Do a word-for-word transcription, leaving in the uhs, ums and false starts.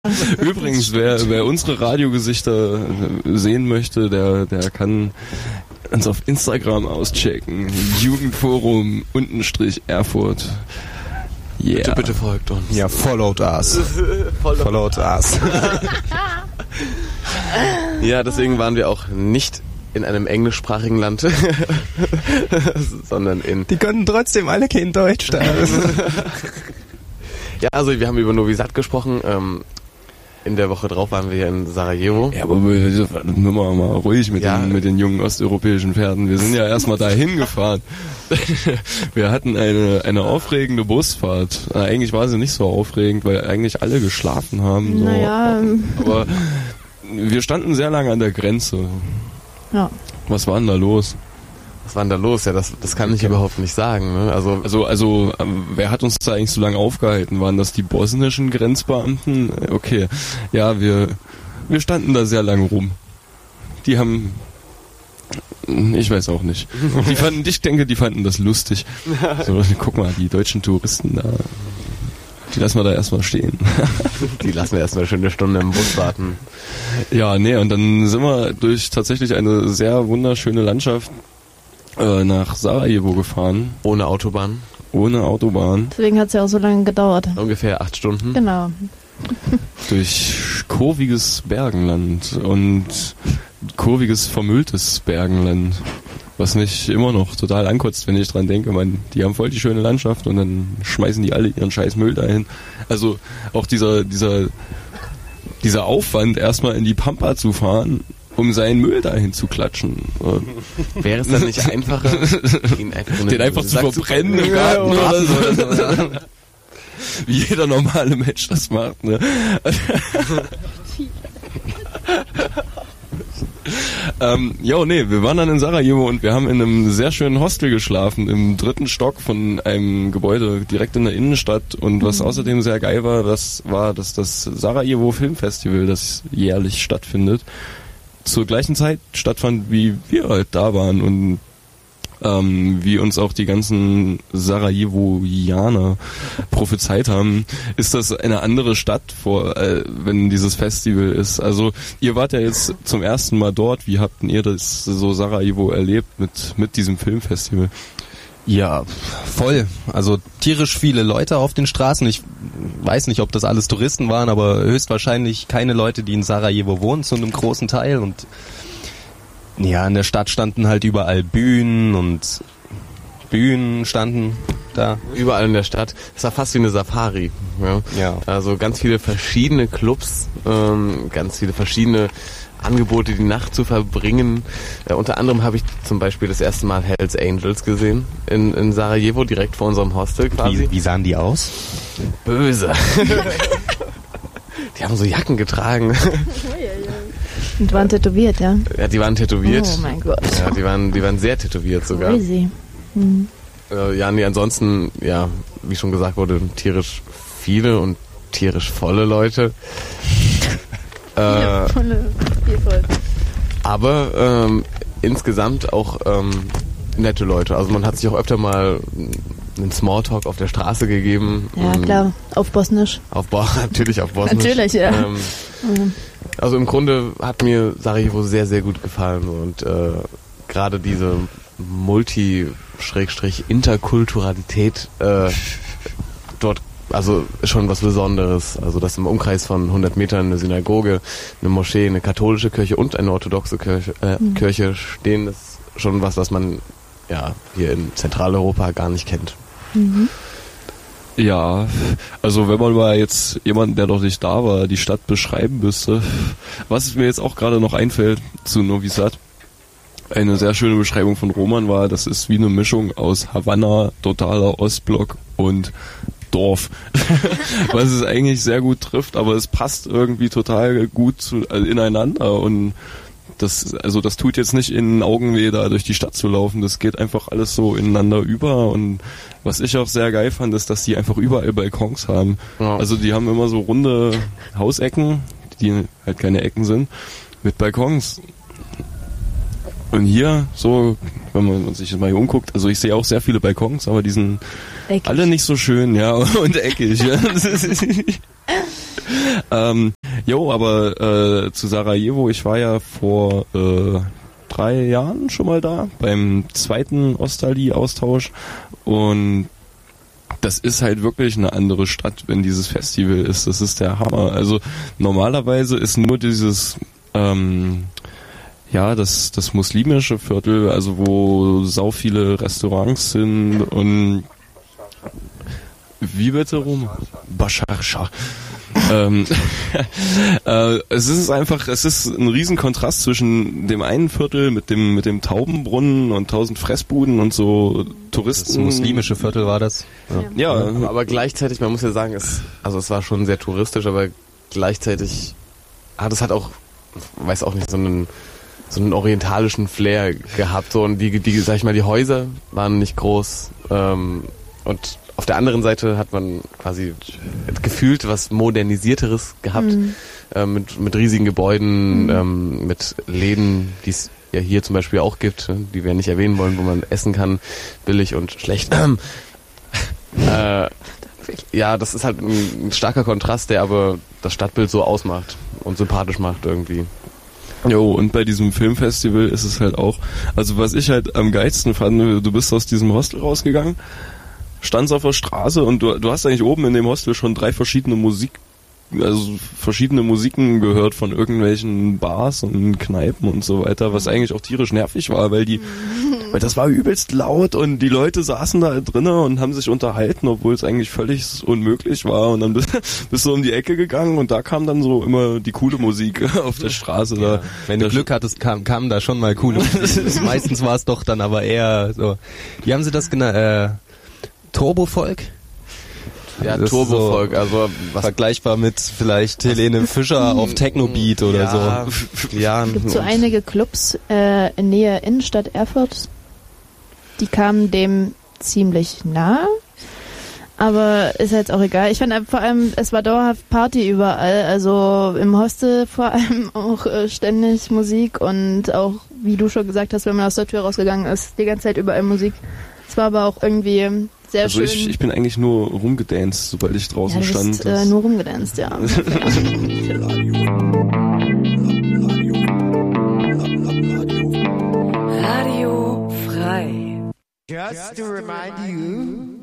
Übrigens, wer, wer unsere Radiogesichter sehen möchte, der, der kann uns auf Instagram auschecken. Jugendforum untenstrich Erfurt. Yeah. Bitte, bitte folgt uns. Ja, followed us. Followed us. Ja, deswegen waren wir auch nicht in einem englischsprachigen Land, sondern in... Die können trotzdem alle kein Deutsch da. Ja, also wir haben über Novi Sad gesprochen. Ähm, in der Woche drauf waren wir in Sarajevo. Ja, aber wir sind mal, mal ruhig mit, ja. den, mit den jungen osteuropäischen Pferden. Wir sind ja erstmal dahin gefahren. Wir hatten eine, eine aufregende Busfahrt. Eigentlich war sie nicht so aufregend, weil eigentlich alle geschlafen haben. So. Naja. Aber wir standen sehr lange an der Grenze. Ja. Was war denn da los? Was war denn da los? Ja, das, das kann ich okay. überhaupt nicht sagen. Ne? Also, also, also, wer hat uns da eigentlich so lange aufgehalten? Waren das die bosnischen Grenzbeamten? Okay, ja, wir, wir standen da sehr lange rum. Die haben, ich weiß auch nicht. Die fanden, ich denke, die fanden das lustig. So, guck mal, die deutschen Touristen da, die lassen wir da erstmal stehen. Die lassen wir erstmal eine schöne Stunde im Bus warten. Ja, nee, und dann sind wir durch tatsächlich eine sehr wunderschöne Landschaft nach Sarajevo gefahren. Ohne Autobahn? Ohne Autobahn. Deswegen hat es ja auch so lange gedauert. Ungefähr acht Stunden. Genau. Durch kurviges Bergenland und kurviges, vermülltes Bergenland. Was mich immer noch total ankotzt, wenn ich dran denke, man, die haben voll die schöne Landschaft und dann schmeißen die alle ihren scheiß Müll dahin. Also auch dieser, dieser, dieser Aufwand, erstmal in die Pampa zu fahren, um seinen Müll dahin zu klatschen. Wäre es dann nicht einfacher, ihn einfach den einfach zu verbrennen im Garten ja, oder so? Oder so. Wie jeder normale Mensch das macht, ne? ähm, jo, nee, wir waren dann in Sarajevo und wir haben in einem sehr schönen Hostel geschlafen, im dritten Stock von einem Gebäude direkt in der Innenstadt. Und was mhm. außerdem sehr geil war, das war, dass das Sarajevo Filmfestival, das jährlich stattfindet, zur gleichen Zeit stattfand, wie wir halt da waren und ähm, wie uns auch die ganzen Sarajevoianer prophezeit haben, ist das eine andere Stadt, vor, äh, wenn dieses Festival ist. Also ihr wart ja jetzt zum ersten Mal dort. Wie habt ihr das so Sarajevo erlebt mit mit diesem Filmfestival? Ja, voll. Also tierisch viele Leute auf den Straßen. Ich weiß nicht, ob das alles Touristen waren, aber höchstwahrscheinlich keine Leute, die in Sarajevo wohnen, zu einem großen Teil. Und ja, in der Stadt standen halt überall Bühnen und Bühnen standen da. Überall in der Stadt. Es war fast wie eine Safari. Ja. Ja. Also ganz viele verschiedene Clubs, ähm, ganz viele verschiedene Angebote, die Nacht zu verbringen. Äh, unter anderem habe ich zum Beispiel das erste Mal Hells Angels gesehen in, in Sarajevo, direkt vor unserem Hostel quasi. Wie, wie sahen die aus? Böse. Die haben so Jacken getragen. Und waren tätowiert, ja? Ja, die waren tätowiert. Oh mein Gott. Ja, die waren, die waren sehr tätowiert sogar. Crazy. Mhm. Äh, ja, nee, ansonsten, ja, wie schon gesagt wurde, tierisch viele und tierisch volle Leute. Ja, volle, viel voll. Aber ähm, insgesamt auch ähm, nette Leute. Also man hat sich auch öfter mal einen Smalltalk auf der Straße gegeben. Ja, klar. Auf Bosnisch. Auf Bo- natürlich auf Bosnisch. Natürlich, ja. Ähm, mhm. Also im Grunde hat mir Sarajevo sehr, sehr gut gefallen. Und äh, gerade diese Multi-Interkulturalität äh, dort, also schon was Besonderes. Also dass im Umkreis von hundert Metern eine Synagoge, eine Moschee, eine katholische Kirche und eine orthodoxe Kirche, äh, mhm. Kirche stehen, ist schon was, was man ja hier in Zentraleuropa gar nicht kennt. Mhm. Ja, also wenn man mal jetzt jemanden, der noch nicht da war, die Stadt beschreiben müsste, was mir jetzt auch gerade noch einfällt zu Novi Sad, eine sehr schöne Beschreibung von Roman war, das ist wie eine Mischung aus Havanna, totaler Ostblock und Dorf, was es eigentlich sehr gut trifft, aber es passt irgendwie total gut zu, also ineinander und das, also das tut jetzt nicht in Augenweh, da durch die Stadt zu laufen, das geht einfach alles so ineinander über und was ich auch sehr geil fand, ist, dass die einfach überall Balkons haben. Ja. Also die haben immer so runde Hausecken, die halt keine Ecken sind, mit Balkons. Und hier, so, wenn man sich mal hier umguckt, also ich sehe auch sehr viele Balkons, aber die sind eckig. Alle nicht so schön, ja, und eckig. Ja. ähm, jo, aber äh, zu Sarajevo, ich war ja vor äh, drei Jahren schon mal da, beim zweiten Ostali-Austausch und das ist halt wirklich eine andere Stadt, wenn dieses Festival ist. Das ist der Hammer. Also normalerweise ist nur dieses ähm, ja, das das muslimische Viertel, also wo sau viele Restaurants sind und wie bitte rum? Bashar. ähm, äh, es ist einfach, es ist ein riesen Kontrast zwischen dem einen Viertel mit dem mit dem Taubenbrunnen und tausend Fressbuden und so Touristen. Das muslimische Viertel war das. Ja, ja. Aber, aber gleichzeitig, man muss ja sagen, es, also es war schon sehr touristisch, aber gleichzeitig hat es halt auch, weiß auch nicht, so einen so einen orientalischen Flair gehabt. So, und die, die, sag ich mal, die Häuser waren nicht groß. Ähm, und auf der anderen Seite hat man quasi gefühlt was Modernisierteres gehabt, Mhm. äh, mit, mit riesigen Gebäuden, Mhm. ähm, mit Läden, die es ja hier zum Beispiel auch gibt, die wir nicht erwähnen wollen, wo man essen kann, billig und schlecht. äh, ja, das ist halt ein, ein starker Kontrast, der aber das Stadtbild so ausmacht und sympathisch macht irgendwie. Jo, und bei diesem Filmfestival ist es halt auch, also was ich halt am geilsten fand, du bist aus diesem Hostel rausgegangen, standst auf der Straße und du, du hast eigentlich oben in dem Hostel schon drei verschiedene Musik, also verschiedene Musiken gehört von irgendwelchen Bars und Kneipen und so weiter, was eigentlich auch tierisch nervig war, weil die, weil das war übelst laut und die Leute saßen da drinnen und haben sich unterhalten, obwohl es eigentlich völlig unmöglich war und dann bist, bist du um die Ecke gegangen und da kam dann so immer die coole Musik auf der Straße. Ja. Da, Wenn du da Glück hattest, kam, kamen da schon mal coole. Meistens war es doch dann aber eher so. Wie haben sie das genannt? Äh, Turbofolk? Ja, Das ist Turbofolk, so also was vergleichbar mit vielleicht Helene Fischer auf Technobeat oder ja, so. Ja, Es gibt so einige Clubs äh, in Nähe Innenstadt Erfurt, die kamen dem ziemlich nah, aber ist jetzt auch egal. Ich fand vor allem, es war dauerhaft Party überall, also im Hostel vor allem auch äh, ständig Musik und auch, wie du schon gesagt hast, wenn man aus der Tür rausgegangen ist, die ganze Zeit überall Musik. Es war aber auch irgendwie sehr also schön. ich, ich bin eigentlich nur rumgedanced, sobald ich draußen ja, du stand. bist äh, nur rumgedanced, ja. Radio frei. Just to remind you